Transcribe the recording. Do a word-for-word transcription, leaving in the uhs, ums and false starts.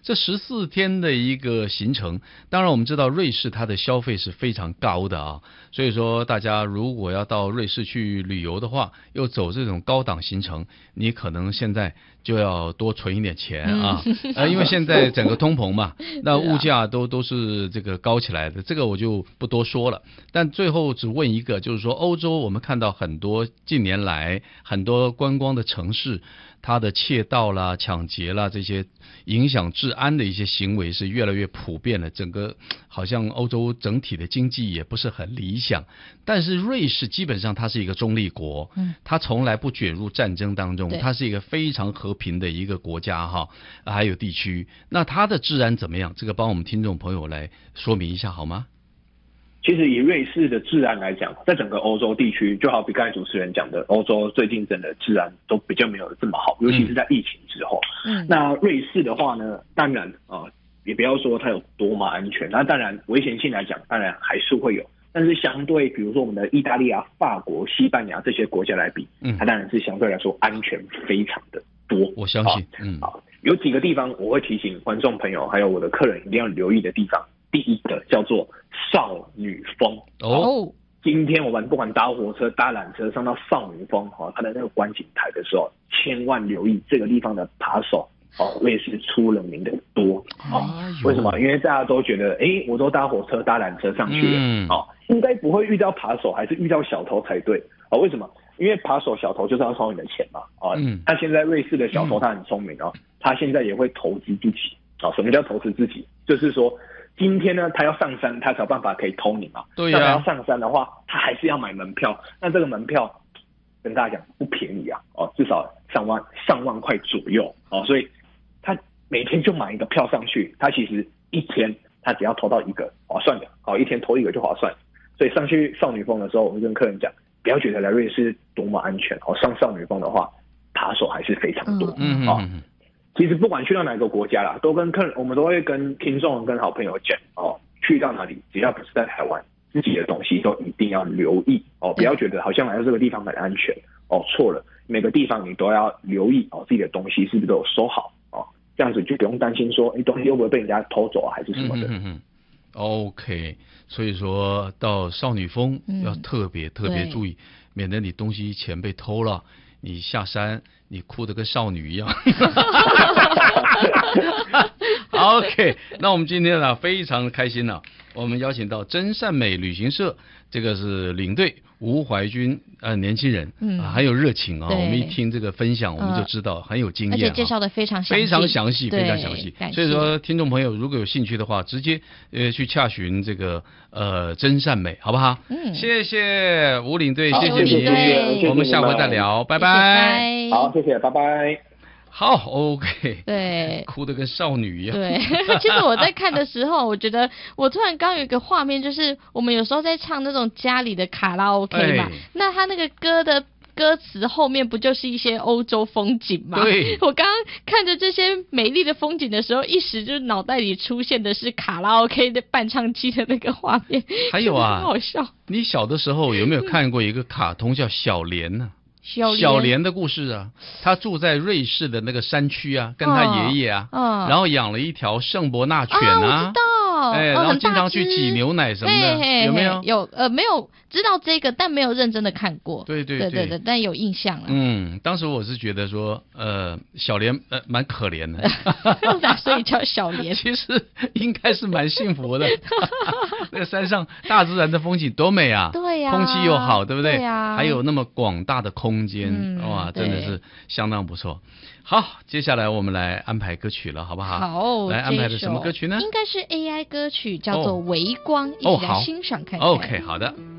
这十四天的一个行程，当然我们知道瑞士它的消费是非常高的啊，所以说大家如果要到瑞士去旅游的话，又走这种高档行程，你可能现在就要多存一点钱啊，嗯、呃，因为现在整个通膨嘛，那物价都都是这个高起来的，这个我就不多说了。但最后只问一个，就是说欧洲我们看到很多近年来很多观光的城市，它的窃盗啦、抢劫啦这些影响治安的一些行为是越来越普遍了，整个好像欧洲整体的经济也不是很理想。但是瑞士基本上它是一个中立国，嗯，它从来不卷入战争当中，它是一个非常和平的一个国家哈，还有地区。那它的治安怎么样？这个帮我们听众朋友来说明一下好吗？ 其实以瑞士的治安来讲，在整个欧洲地区，就好比刚才主持人讲的，欧洲最近真的治安都比较没有这么好，尤其是在疫情之后。嗯，那瑞士的话呢，当然啊、呃，也不要说它有多么安全，那当然危险性来讲，当然还是会有，但是相对比如说我们的意大利啊、法国、西班牙这些国家来比，嗯，它当然是相对来说安全非常的多。 我相信，嗯， 啊，有几个地方我会提醒观众朋友还有我的客人一定要留意的地方。第一个叫做少女峰哦，今天我们不管搭火车、搭缆车上到少女峰哈，它的那个观景台的时候，千万留意这个地方的扒手哦，瑞士出了名的多哦。为什么？因为大家都觉得，哎，我都搭火车、搭缆车上去了，嗯，哦，应该不会遇到扒手，还是遇到小偷才对哦。为什么？因为扒手、小偷就是要偷你的钱嘛，啊，嗯，他现在瑞士的小偷他很聪明哦，他现在也会投资自己啊。什么叫投资自己？就是说。今天呢，他要上山，他才有办法可以偷你嘛。对呀、啊。那他要上山的话，他还是要买门票。那这个门票跟大家讲不便宜啊，哦，至少上万上万块左右哦。所以他每天就买一个票上去，他其实一天他只要偷到一个划算的，哦，一天偷一个就划算。所以上去少女峰的时候，我们跟客人讲，不要觉得来瑞士多么安全哦，上少女峰的话，扒手还是非常多，嗯嗯哦。其实不管去到哪个国家啦，都跟客人，我们都会跟听众、跟好朋友讲哦，去到哪里，只要不是在台湾，自己的东西都一定要留意哦，不要觉得好像来到这个地方很安全哦，错了，每个地方你都要留意哦，自己的东西是不是都有收好哦，这样子就不用担心说，你东西会不会被人家偷走啊，还是什么的。嗯嗯嗯 OK， 所以说到少女峰要特别、嗯、特别注意，免得你东西钱被偷了。你下山，你哭得跟少女一样。OK， 那我们今天呢非常开心呢，我们邀请到真善美旅行社，这个是领队吴怀君，呃，年轻人，嗯，啊、很有热情啊。我们一听这个分享，我们就知道、呃、很有经验、啊， 而且介绍的非常详细， 非常详细，非常详细。所以说，听众朋友如果有兴趣的话，直接呃去洽询这个呃真善美，好不好？嗯，谢谢吴领队，谢谢你，我们下回再聊，拜拜。 好，谢谢，拜拜。 好 ，OK， 对， 哭得跟少女一样。 对，其实我在看的时候，我觉得我突然刚有一个画面，就是我们有时候在唱那种家里的卡拉 OK 嘛，哎、那他那个歌的歌词后面不就是一些欧洲风景吗？ 对， 我刚刚看着这些美丽的风景的时候，一时就脑袋里出现的是卡拉 OK 的伴唱机的那个画面。 还有啊， 很好笑。 你小的时候有没有看过一个卡通叫小莲呢、啊？ 小 莲, 小莲的故事啊，他住在瑞士的那个山区啊，跟他爷爷啊，哦、然后养了一条圣伯纳犬啊， 哦、我知道， 哎，然后经常去挤牛奶什么的， 嘿嘿嘿有没有？ 有，呃，没有知道这个，但没有认真的看过。 对对对对对，但有印象了。 嗯，当时我是觉得说，呃，小莲呃蛮可怜的， 所以叫小莲。 其实应该是蛮幸福的，那个山上大自然的风景多美啊， 对呀、 啊，空气又好，对不对？ 对呀、啊， 还有那么广大的空间，嗯、哇，真的是相当不错。好，接下来我们来安排歌曲了，好不好？ 好， 来安排的什么歌曲呢？ 应该是 A I 歌曲，叫做《微光》，哦、一起来欣赏看看。 OK， 好的。